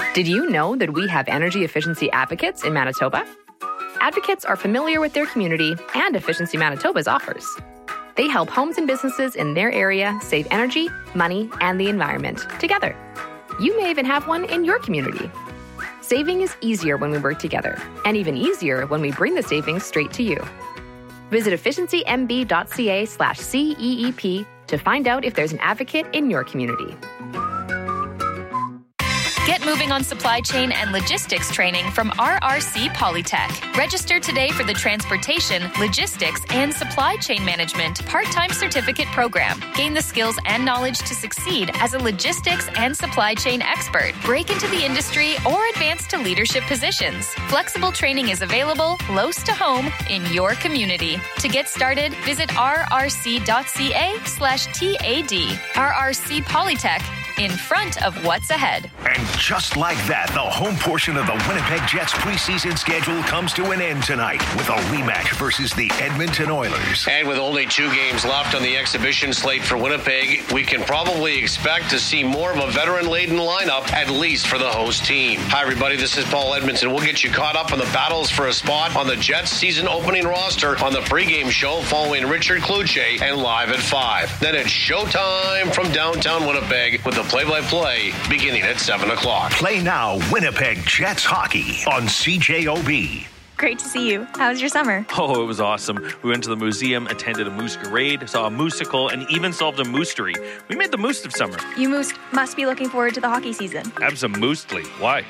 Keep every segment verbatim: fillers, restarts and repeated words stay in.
Did you know that we have energy efficiency advocates in Manitoba? Advocates are familiar with their community and Efficiency Manitoba's offers. They help homes and businesses in their area save energy, money, and the environment together. You may even have one in your community. Saving is easier when we work together, and even easier when we bring the savings straight to you. Visit efficiencymb.ca slash CEEP to find out if there's an advocate in your community. Get moving on supply chain and logistics training from R R C Polytech. Register today for the Transportation, Logistics, and Supply Chain Management part-time certificate program. Gain the skills and knowledge to succeed as a logistics and supply chain expert. Break into the industry or advance to leadership positions. Flexible training is available close to home in your community. To get started, visit rrc.ca slash TAD. R R C Polytech, in front of what's ahead. And just like that, the home portion of the Winnipeg Jets preseason schedule comes to an end tonight with a rematch versus the Edmonton Oilers. And with only two games left on the exhibition slate for Winnipeg, we can probably expect to see more of a veteran-laden lineup, at least for the host team. Hi, everybody. This is Paul Edmondson. We'll get you caught up on the battles for a spot on the Jets season opening roster on the pregame show following Richard Kluche and Live at five. Then it's showtime from downtown Winnipeg with the play-by-play beginning at seven o'clock. Play now, Winnipeg Jets hockey on C J O B. Great to see you. How was your summer? Oh, it was awesome. We went to the museum, attended a moose-garade, saw a moosicle, and even solved a moostery. We made the most of summer. You moose must be looking forward to the hockey season. Absolutely. Why?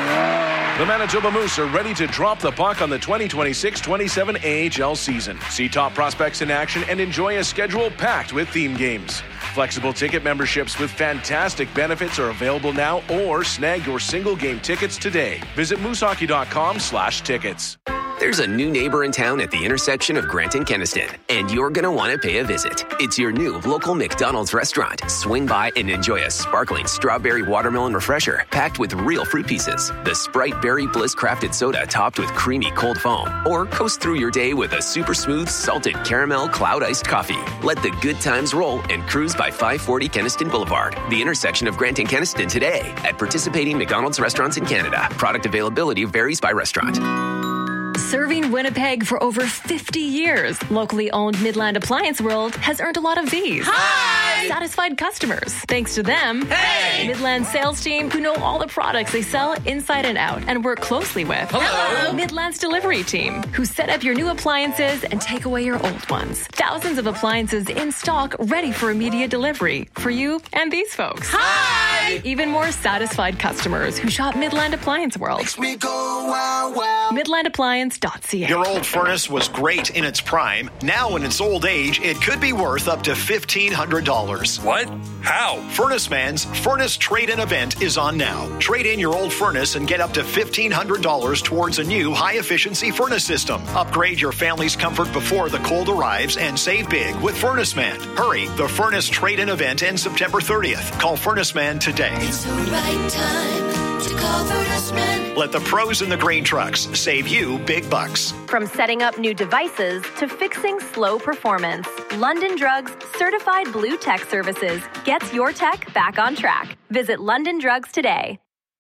The Manitoba Moose are ready to drop the puck on the twenty twenty-six twenty-seven A H L season. See top prospects in action and enjoy a schedule packed with theme games. Flexible ticket memberships with fantastic benefits are available now, or snag your single game tickets today. Visit moosehockey.com slash tickets. There's a new neighbor in town at the intersection of Grant and Kenaston, and you're going to want to pay a visit. It's your new local McDonald's restaurant. Swing by and enjoy a sparkling strawberry watermelon refresher packed with real fruit pieces, the Sprite Berry Bliss crafted soda topped with creamy cold foam, or coast through your day with a super smooth salted caramel cloud iced coffee. Let the good times roll and cruise by five forty Kenaston Boulevard, the intersection of Grant and Kenaston today at participating McDonald's restaurants in Canada. Product availability varies by restaurant. Serving Winnipeg for over fifty years, locally owned Midland Appliance World has earned a lot of these. Hi! Satisfied customers. Thanks to them, hey! Midland sales team who know all the products they sell inside and out and work closely with. Hello! Midland's delivery team who set up your new appliances and take away your old ones. Thousands of appliances in stock ready for immediate delivery for you and these folks. Hi! Even more satisfied customers who shop Midland Appliance World. Makes me go wow wow. Midland Appliance. Your old furnace was great in its prime. Now in its old age, it could be worth up to fifteen hundred dollars. What? How? Furnace Man's Furnace Trade-In event is on now. Trade in your old furnace and get up to fifteen hundred dollars towards a new high-efficiency furnace system. Upgrade your family's comfort before the cold arrives and save big with Furnace Man. Hurry, the Furnace Trade-In event ends September thirtieth. Call Furnace Man today. It's the right time to call Furnace Man. Let the pros in the green trucks save you big bucks. From setting up new devices to fixing slow performance, London Drugs Certified Blue Tech Services gets your tech back on track. Visit London Drugs today.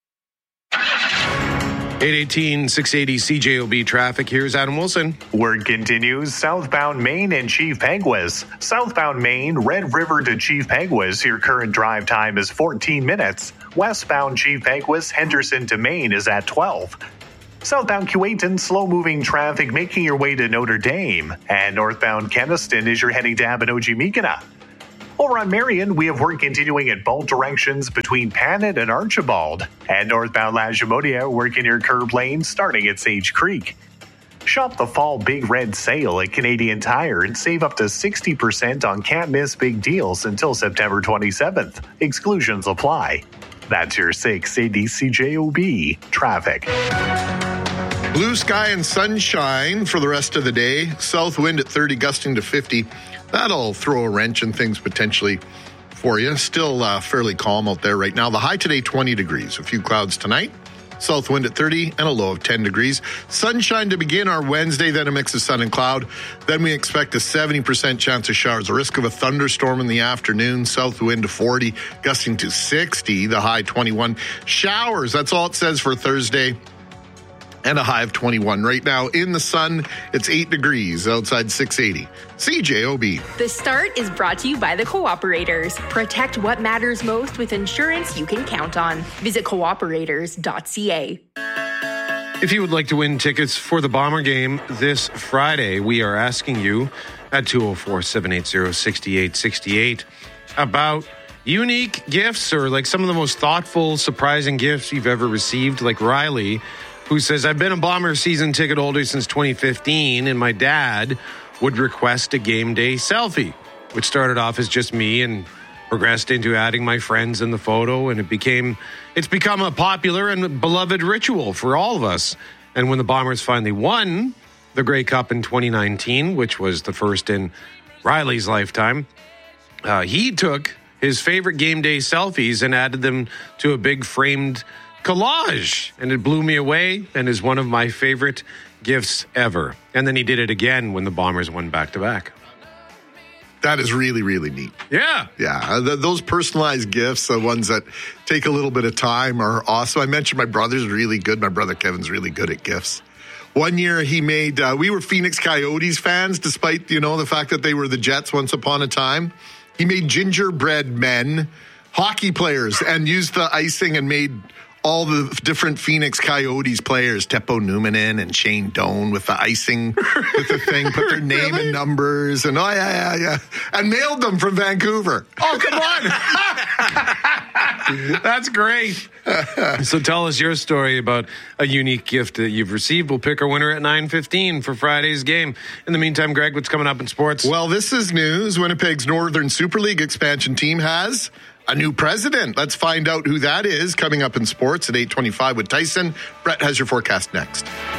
eight eighteen, six eighty C J O B traffic. Here's Adam Wilson. Word continues. Southbound Main and Chief Peguis. Southbound Main, Red River to Chief Peguis. Your current drive time is fourteen minutes. Westbound Chief Peguis, Henderson to Main is at twelve. Southbound Keewatin, slow-moving traffic making your way to Notre Dame. And northbound Kenaston as you're heading to Abinogi-Mikana. Over on Marion, we have work continuing at both directions between Panet and Archibald. And northbound Lagimodia, working your curb lane starting at Sage Creek. Shop the fall Big Red Sale at Canadian Tire and save up to sixty percent on can't miss big deals until September twenty-seventh. Exclusions apply. That's your six eighty C J O B traffic. Blue sky and sunshine for the rest of the day. South wind at thirty, gusting to fifty. That'll throw a wrench in things potentially for you. Still uh, fairly calm out there right now. The high today, twenty degrees. A few clouds tonight. South wind at thirty and a low of ten degrees. Sunshine to begin our Wednesday, then a mix of sun and cloud. Then we expect a seventy percent chance of showers. A risk of a thunderstorm in the afternoon. South wind to forty, gusting to sixty, the high twenty-one. Showers, that's all it says for Thursday. And a high of twenty-one. Right now in the sun, it's eight degrees, outside six eighty. C J O B. The Start is brought to you by the Cooperators. Protect what matters most with insurance you can count on. Visit cooperators dot c a. If you would like to win tickets for the Bomber game this Friday, we are asking you at two oh four, seven eight zero, six eight six eight about unique gifts or like some of the most thoughtful, surprising gifts you've ever received, like Riley, who says, I've been a Bomber season ticket holder since twenty fifteen, and my dad would request a game day selfie, which started off as just me and progressed into adding my friends in the photo, and it became, it's become a popular and beloved ritual for all of us. And when the Bombers finally won the Grey Cup in twenty nineteen, which was the first in Riley's lifetime, uh, he took his favorite game day selfies and added them to a big framed collage, and it blew me away and is one of my favorite gifts ever. And then he did it again when the Bombers won back-to-back. That is really, really neat. Yeah. Yeah. Th- those personalized gifts, the ones that take a little bit of time, are awesome. I mentioned my brother's really good. My brother Kevin's really good at gifts. One year he made, uh, we were Phoenix Coyotes fans, despite, you know, the fact that they were the Jets once upon a time. He made gingerbread men, hockey players, and used the icing and made all the different Phoenix Coyotes players, Teppo Numminen and Shane Doan, with the icing, with the thing, put their name really? and numbers, and oh, yeah, yeah, yeah. And mailed them from Vancouver. Oh, come on. That's great. So tell us your story about a unique gift that you've received. We'll pick our winner at nine fifteen for Friday's game. In the meantime, Greg, what's coming up in sports? Well, this is news. Winnipeg's Northern Super League expansion team has a new president. Let's find out who that is coming up in sports at eight twenty-five with Tyson. Brett has your forecast next.